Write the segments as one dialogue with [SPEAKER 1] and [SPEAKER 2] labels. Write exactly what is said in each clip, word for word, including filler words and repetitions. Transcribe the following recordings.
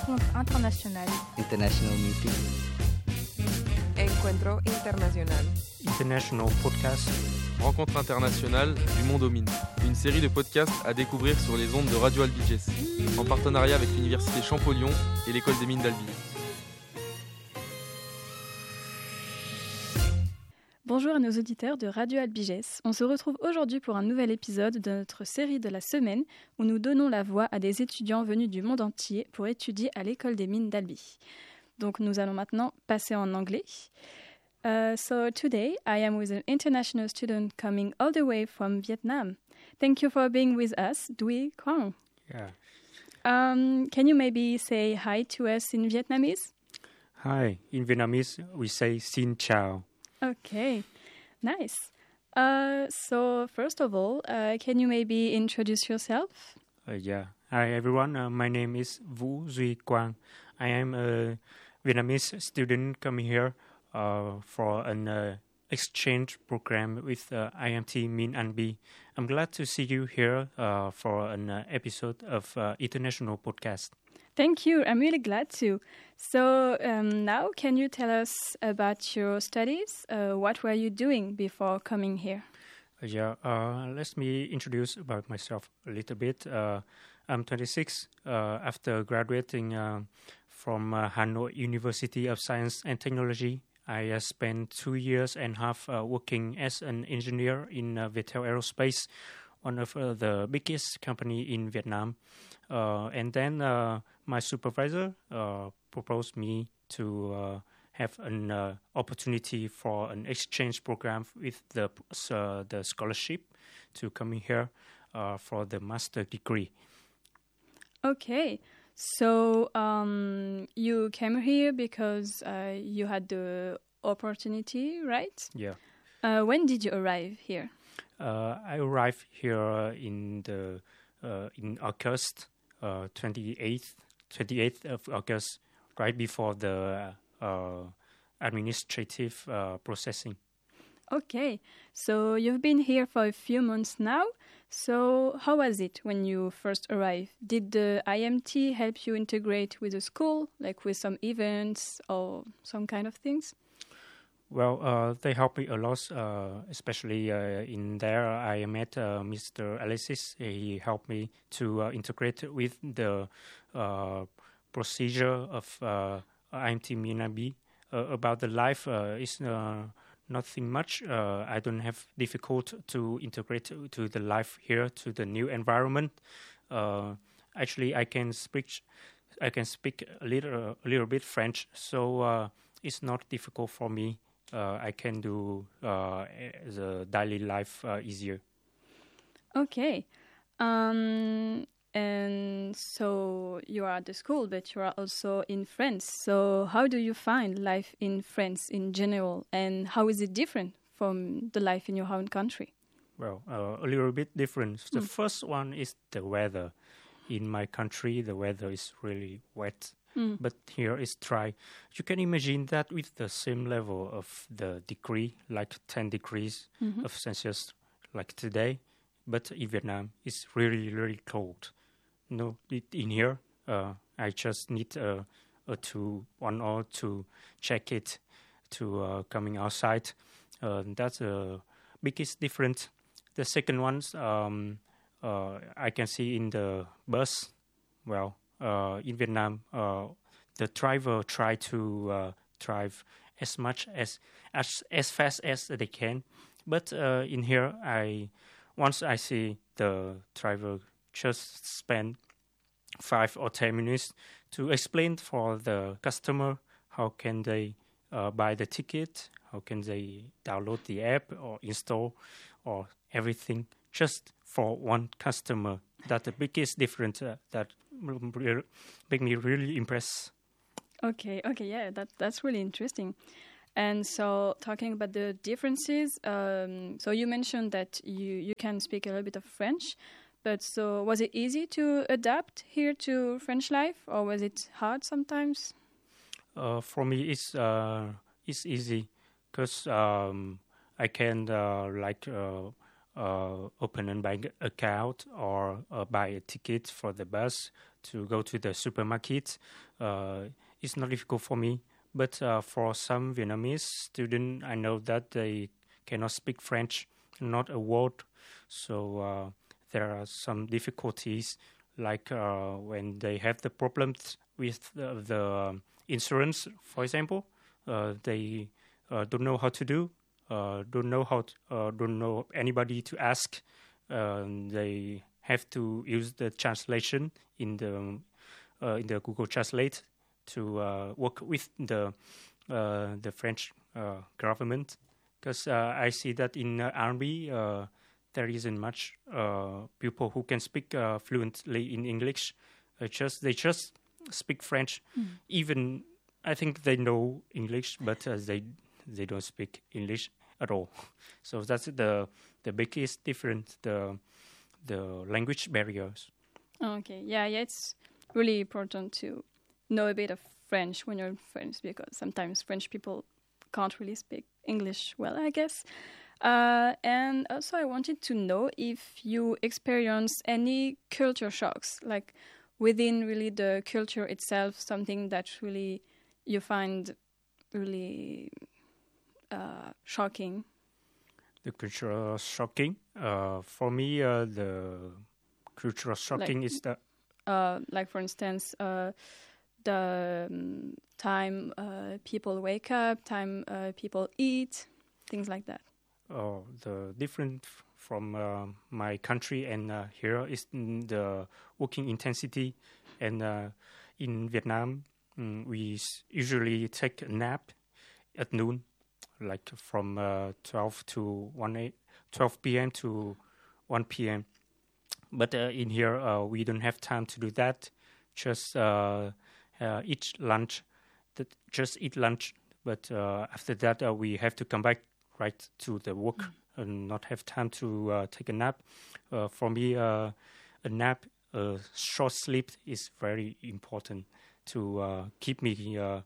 [SPEAKER 1] Rencontre internationale.
[SPEAKER 2] International meeting.
[SPEAKER 3] Encuentro internacional.
[SPEAKER 4] International podcast.
[SPEAKER 5] Rencontre internationale du monde au Mines. Une série de podcasts à découvrir sur les ondes de Radio Albiges, en partenariat avec l'Université Champollion et l'École des Mines d'Albi.
[SPEAKER 1] Bonjour à nos auditeurs de Radio Albiges. On se retrouve aujourd'hui pour un nouvel épisode de notre série de la semaine où nous donnons la voix à des étudiants venus du monde entier pour étudier à l'École des Mines d'Albi. Donc nous allons maintenant passer en anglais. Uh, so today I am with an international student coming all the way from Vietnam. Thank you for being with us, Duy Quang.
[SPEAKER 4] Yeah.
[SPEAKER 1] Um, can you maybe say hi to us in Vietnamese?
[SPEAKER 4] Hi. In Vietnamese, we say Xin Chào.
[SPEAKER 1] Okay, nice. Uh, so first of all, uh, can you maybe introduce yourself?
[SPEAKER 4] Uh, yeah. Hi, everyone. Uh, my name is Vũ Duy Quang. I am a Vietnamese student coming here uh, for an uh, exchange program with uh, I M T Mines Albi. I'm glad to see you here uh, for an uh, episode of uh, International Podcast.
[SPEAKER 1] Thank you. I'm really glad to. So um, now, can you tell us about your studies? Uh, what were you doing before coming here?
[SPEAKER 4] Uh, yeah, uh, let me introduce about myself a little bit. Uh, I'm twenty-six. Uh, after graduating uh, from uh, Hanoi University of Science and Technology, I uh, spent two years and a half uh, working as an engineer in uh, Viettel Aerospace, one of uh, the biggest company in Vietnam. Uh, and then uh, my supervisor uh, proposed me to uh, have an uh, opportunity for an exchange program with the uh, the scholarship to come in here uh, for the master degree.
[SPEAKER 1] Okay, so um, you came here because uh, you had the opportunity, right?
[SPEAKER 4] Yeah.
[SPEAKER 1] Uh, when did you arrive here?
[SPEAKER 4] Uh, I arrived here in the uh, in August, uh, twenty-eighth, twenty-eighth of August, right before the uh, administrative uh, processing.
[SPEAKER 1] Okay, so you've been here for a few months now. So how was it when you first arrived? Did the I M T help you integrate with the school, like with some events or some kind of things?
[SPEAKER 4] Well, uh, they helped me a lot, uh, especially uh, in there I met uh, Mister Alexis. He helped me to uh, integrate with the uh, procedure of uh, I M T Mines Albi. Uh, about the life, uh, it's uh, nothing much. Uh, I don't have difficult to integrate to the life here, to the new environment. Uh, actually, I can speak, I can speak a little, a little bit French, so uh, it's not difficult for me. Uh, I can do uh, the daily life uh, easier.
[SPEAKER 1] Okay. Um, and so you are at the school, but you are also in France. So how do you find life in France in general? And how is it different from the life in your own country?
[SPEAKER 4] Well, uh, a little bit different. The
[SPEAKER 1] Mm.
[SPEAKER 4] first one is the weather. In my country, the weather is really wet.
[SPEAKER 1] Mm.
[SPEAKER 4] But here is dry. You can imagine that with the same level of the degree, like ten degrees
[SPEAKER 1] Mhm.
[SPEAKER 4] of Celsius, like today. But in Vietnam, it's really, really cold. No, it, in here, uh, I just need uh, uh, to one hour to check it to uh, coming outside. Uh, that's the biggest difference. The second one, um, uh, I can see in the bus. Well. Uh, in Vietnam, uh, the driver try to uh, drive as much as as as fast as they can, but uh, in here, I once I see the driver just spend five or ten minutes to explain for the customer how can they uh, buy the ticket, how can they download the app or install or everything just for one customer. That's the biggest difference uh, that make me really impressed.
[SPEAKER 1] Okay, okay, yeah, that that's really interesting. And so, talking about the differences, um, so you mentioned that you, you can speak a little bit of French, but so was it easy to adapt here to French life, or was it hard sometimes?
[SPEAKER 4] Uh, for me, it's uh, it's easy because um, I can uh, like uh, uh, open a bank account or uh, buy a ticket for the bus to go to the supermarket. Uh, it's not difficult for me. But uh, for some Vietnamese students, I know that they cannot speak French, not a word. So uh, there are some difficulties, like uh, when they have the problems with the, the insurance, for example. Uh, they uh, don't know how to do, uh, don't know how, to, uh, don't know anybody to ask. Uh, they have to use the translation in the uh, in the Google Translate to uh, work with the uh, the French uh, government, because uh, I see that in uh, army uh, there isn't much uh, people who can speak uh, fluently in English. Uh, just they just speak French. Mm. Even I think they know English, but uh, they they don't speak English at all. So that's the the biggest difference, the the language barriers.
[SPEAKER 1] Okay, yeah, yeah, it's really important to know a bit of French when you're in France, because sometimes French people can't really speak English well, I guess. Uh, and also I wanted to know if you experienced any culture shocks, like within really the culture itself, something that really you find really uh, shocking.
[SPEAKER 4] The cultural shocking? Uh, for me, uh, the cultural shocking
[SPEAKER 1] like,
[SPEAKER 4] is that...
[SPEAKER 1] Uh, like, for instance, uh, the um, time uh, people wake up, time uh, people eat, things like that.
[SPEAKER 4] Oh, the difference from uh, my country and uh, here is the working intensity. And uh, in Vietnam, um, we usually take a nap at noon, like from uh, twelve to one, twelve p.m. to one p.m. But uh, in here, uh, we don't have time to do that. Just uh, uh, eat lunch. That just eat lunch. But uh, after that, uh, we have to come back right to the work mm-hmm. and not have time to uh, take a nap. Uh, for me, uh, a nap, a short sleep is very important to uh, keep me uh,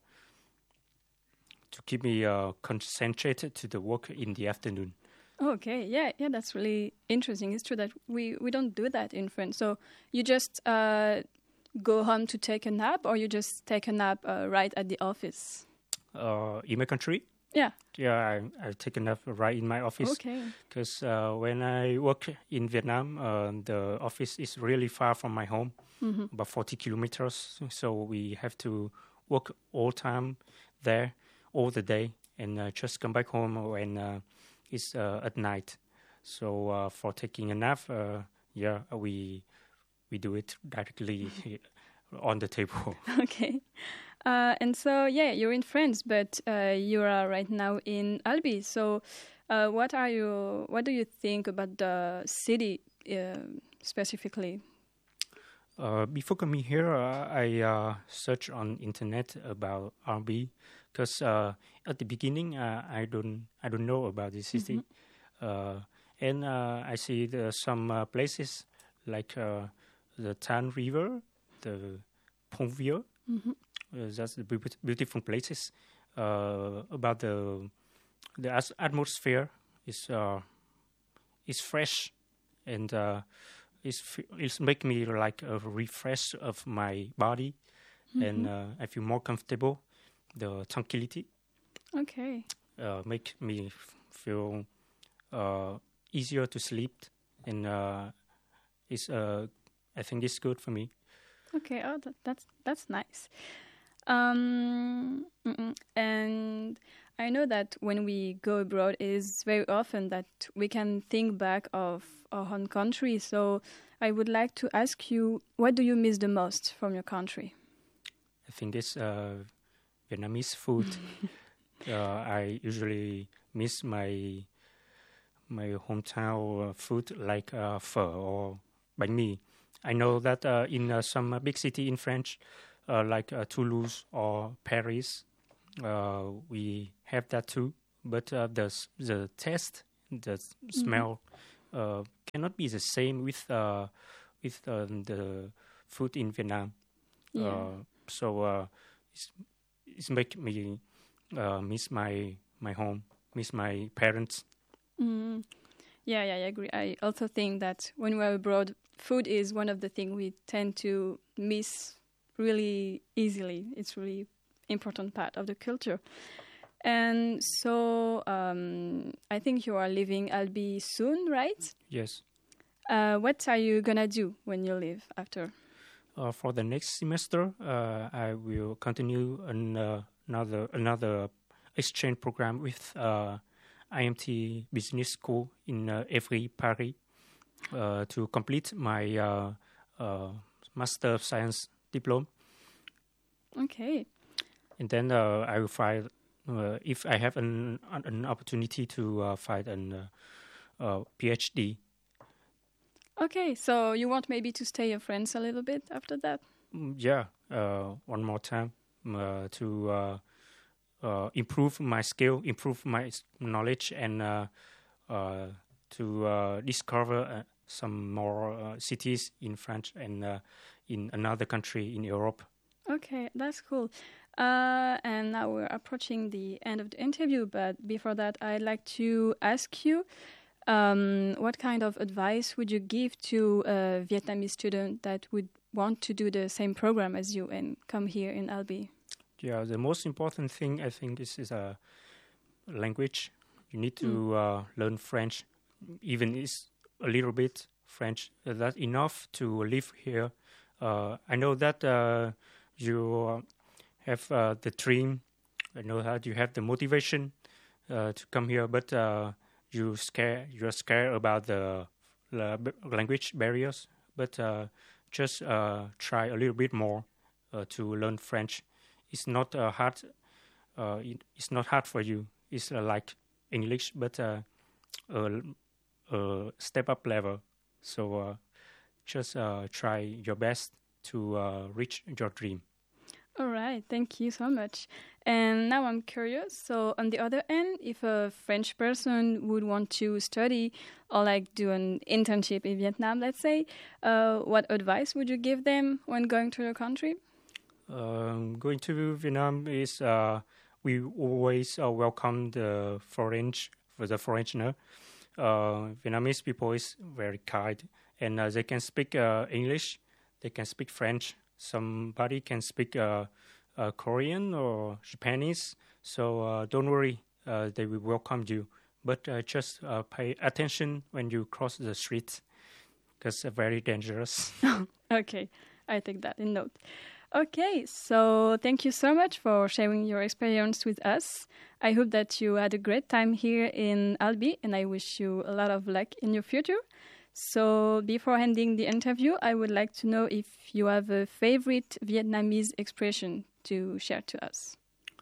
[SPEAKER 4] to keep me uh, concentrated to the work in the afternoon.
[SPEAKER 1] Okay, yeah, yeah, that's really interesting. It's true that we, we don't do that in France. So you just uh, go home to take a nap, or you just take a nap uh, right at the office?
[SPEAKER 4] Uh, in my country?
[SPEAKER 1] Yeah.
[SPEAKER 4] Yeah, I, I take a nap right in my office.
[SPEAKER 1] Okay.
[SPEAKER 4] Because uh, when I work in Vietnam, uh, the office is really far from my home, mm-hmm. about forty kilometers. So we have to work all time there, all the day, and uh, just come back home when uh, it's uh, at night. So uh, for taking a nap, uh, yeah, we we do it directly on the table.
[SPEAKER 1] Okay. Uh, and so, yeah, you're in France, but uh, you are right now in Albi. So, uh, what are you? What do you think about the city uh, specifically?
[SPEAKER 4] Uh, before coming here, uh, I uh, searched on internet about Albi, because uh, at the beginning uh, I don't I don't know about the city, mm-hmm. uh, and uh, I see the, some uh, places like uh, the Tan River, the Pont Vieux. Mm-hmm. Uh, that's the be- beautiful places. Uh, about the the as- atmosphere is uh, is fresh, and uh, it's f- it's make me like a refresh of my body, mm-hmm. and uh, I feel more comfortable. The tranquility,
[SPEAKER 1] okay,
[SPEAKER 4] uh, make me f- feel uh, easier to sleep, and uh, it's uh, I think it's good for me.
[SPEAKER 1] Okay, oh, that, that's that's nice. Um, and I know that when we go abroad, it is very often that we can think back of our own country. So I would like to ask you, what do you miss the most from your country?
[SPEAKER 4] I think it's uh, Vietnamese food. uh, I usually miss my my hometown uh, food, like uh, phở or bánh mì. I know that uh, in uh, some uh, big city in France, Uh, like uh, Toulouse or Paris, uh, we have that too. But uh, the the taste, the mm-hmm. smell, uh, cannot be the same with uh, with uh, the food in Vietnam. Yeah. Uh, so uh, it's, it's make me uh, miss my my home, miss my parents.
[SPEAKER 1] Mm. Yeah, yeah, I agree. I also think that when we're abroad, food is one of the things we tend to miss really easily. It's really important part of the culture. And so um, I think you are leaving Albi soon, right?
[SPEAKER 4] Yes.
[SPEAKER 1] Uh, what are you going to do when you leave after?
[SPEAKER 4] Uh, for the next semester, uh, I will continue an, uh, another another exchange program with uh, I M T Business School in uh, Évry, Paris, uh, to complete my uh, uh, Master of Science diploma.
[SPEAKER 1] Okay.
[SPEAKER 4] And then uh, I will find, uh, if I have an an opportunity to uh, find an uh, uh, PhD.
[SPEAKER 1] Okay, so you want maybe to stay in France a little bit after that?
[SPEAKER 4] Mm, Yeah, uh, one more time uh, to uh, uh, improve my skill, improve my s- knowledge, and uh, uh, to uh, discover uh, some more uh, cities in France and uh, in another country in Europe.
[SPEAKER 1] Okay, that's cool. Uh, and now we're approaching the end of the interview, but before that, I'd like to ask you, um, what kind of advice would you give to a Vietnamese student that would want to do the same program as you and come here in Albi?
[SPEAKER 4] Yeah, the most important thing I think is is a language. You need to uh, learn French, even it's a little bit French. Uh, that's enough to live here. Uh, I know that uh, you uh, have uh, the dream. I know that you have the motivation uh, to come here, but uh, you scare you're scared about the la- b- language barriers. But uh, just uh, try a little bit more uh, to learn French. It's not uh, hard. Uh, it, it's not hard for you. It's uh, like English, but uh, a, a step up level. So uh, just uh, try your best to uh, reach your dream.
[SPEAKER 1] All right, thank you so much. And now I'm curious. So, on the other end, if a French person would want to study or like do an internship in Vietnam, let's say, uh, what advice would you give them when going to your country?
[SPEAKER 4] Um, going to Vietnam is uh, we always uh, welcome the foreign for the foreigner. Uh, Vietnamese people is very kind, and uh, they can speak uh, English, they can speak French. Somebody can speak uh, uh, Korean or Japanese. So uh, don't worry, uh, they will welcome you. But uh, just uh, pay attention when you cross the street, because they're very dangerous.
[SPEAKER 1] Okay, I take that in note. Okay, so thank you so much for sharing your experience with us. I hope that you had a great time here in Albi, and I wish you a lot of luck in your future. So before ending the interview, I would like to know if you have a favorite Vietnamese expression to share to us.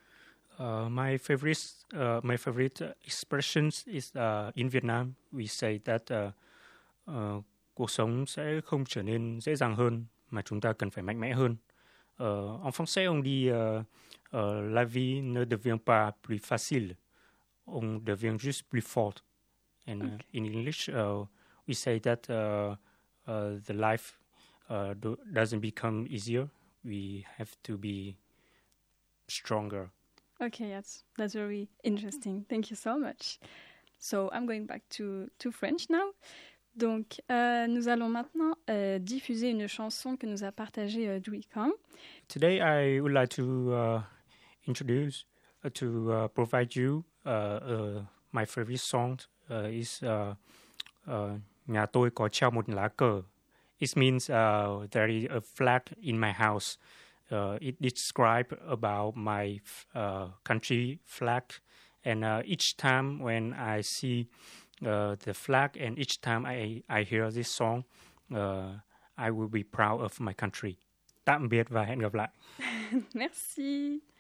[SPEAKER 4] Uh, my favorite, uh, my favorite uh, expressions is uh, in Vietnam. We say that uh, uh, cuộc sống sẽ không trở nên dễ dàng hơn, mà chúng ta cần phải mạnh mẽ hơn. Uh, en français, on dit uh, uh, la vie ne devient pas plus facile, on devient juste plus fort. And uh,
[SPEAKER 1] Okay.
[SPEAKER 4] in English, uh, we say that uh, uh, the life uh, do- doesn't become easier. We have to be stronger.
[SPEAKER 1] Okay, that's that's very interesting. Thank you so much. So I'm going back to, to French now. Donc, euh, nous allons maintenant euh, diffuser une chanson que nous a partagée euh, Dewey Kong.
[SPEAKER 4] Today, I would like to uh, introduce, uh, to uh, provide you uh, uh, my favorite song uh, is uh, uh, Nhà tôi có treo một lá cờ. It means uh, there is a flag in my house. Uh, it describes about my uh, country flag, and uh, each time when I see uh, the flag, and each time I I hear this song, uh, I will be proud of my country. Tạm biệt và hẹn gặp lại.
[SPEAKER 1] Merci.